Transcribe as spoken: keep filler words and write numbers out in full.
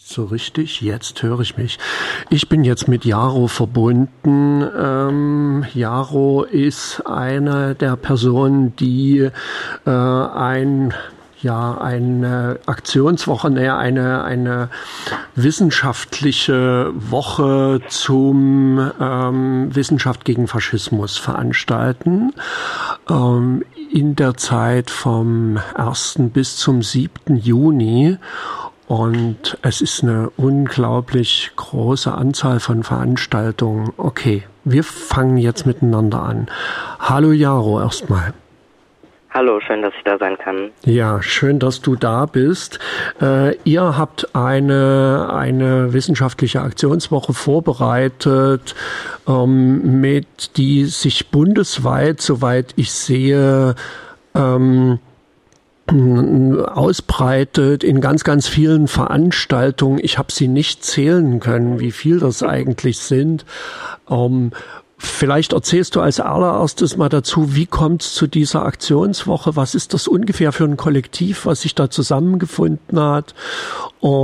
So richtig, jetzt höre ich mich. Ich bin jetzt mit Jaro verbunden. Ähm, Jaro ist eine der Personen, die äh, ein ja eine Aktionswoche, näher eine eine wissenschaftliche Woche zum ähm, Wissenschaft gegen Faschismus veranstalten. Ähm, in der Zeit vom ersten bis zum siebten Juni. Und es ist eine unglaublich große Anzahl von Veranstaltungen. Okay, wir fangen jetzt miteinander an. Hallo Jaro erstmal. Hallo, schön, dass ich da sein kann. Ja, schön, dass du da bist. Äh, ihr habt eine eine wissenschaftliche Aktionswoche vorbereitet, ähm, mit die sich bundesweit, soweit ich sehe, ähm, ausbreitet in ganz, ganz vielen Veranstaltungen. Ich habe sie nicht zählen können, wie viel das eigentlich sind. Ähm, vielleicht erzählst du als allererstes mal dazu, wie kommt es zu dieser Aktionswoche? Was ist das ungefähr für ein Kollektiv, was sich da zusammengefunden hat? Und